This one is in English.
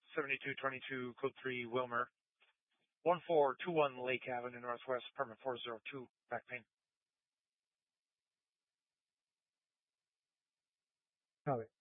7222, Code 3, Wilmer. 1421 Lake Avenue, Northwest, apartment 402, back pain. Copy.